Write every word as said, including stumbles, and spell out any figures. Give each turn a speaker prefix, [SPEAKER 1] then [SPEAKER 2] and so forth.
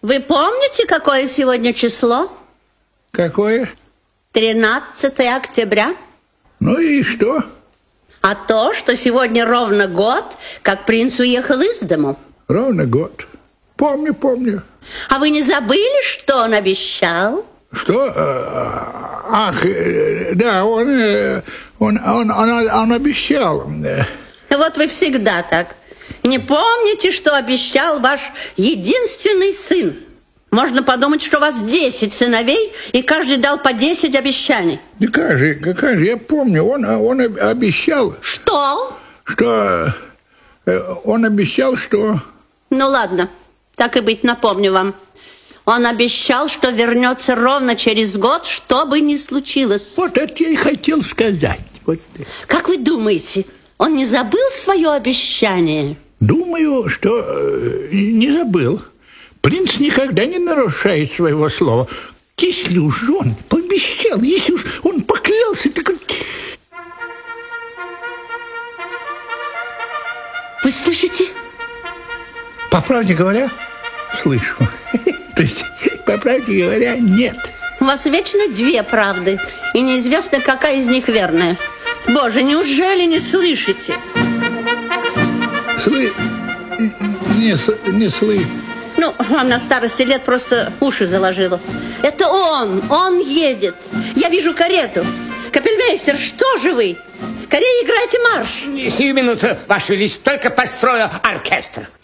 [SPEAKER 1] Вы помните, какое сегодня число?
[SPEAKER 2] Какое?
[SPEAKER 1] тринадцатое октября.
[SPEAKER 2] Ну и что?
[SPEAKER 1] А то, что сегодня ровно год, как принц уехал из дому.
[SPEAKER 2] Ровно год. Помню, помню.
[SPEAKER 1] А вы не забыли, что он обещал?
[SPEAKER 2] Что? Ах, да, он, он, он, он, он обещал.
[SPEAKER 1] Вот вы всегда так. Не помните, что обещал ваш единственный сын? Можно подумать, что у вас десять сыновей, и каждый дал по десять обещаний.
[SPEAKER 2] Да как же, как же, я помню, он, он обещал...
[SPEAKER 1] Что?
[SPEAKER 2] Что... Он обещал, что...
[SPEAKER 1] Ну ладно, так и быть, напомню вам. Он обещал, что вернется ровно через год, что бы ни случилось.
[SPEAKER 2] Вот это я и хотел сказать. Вот.
[SPEAKER 1] Как вы думаете, он не забыл свое обещание?
[SPEAKER 2] Думаю, что э, не забыл. Принц никогда не нарушает своего слова. Если уж он пообещал, если уж он поклялся, так...
[SPEAKER 1] Вы слышите?
[SPEAKER 2] По правде говоря, слышу. То есть, по правде говоря, нет.
[SPEAKER 1] У вас вечно две правды, и неизвестно, какая из них верная. Боже, неужели не слышите?
[SPEAKER 2] Слы... Не, не слы...
[SPEAKER 1] Ну, вам на старости лет просто уши заложило. Это он, он едет. Я вижу карету. Капельмейстер, что же вы? Скорее играйте марш.
[SPEAKER 3] Сию минуту, Ваше Величество, только построю оркестр.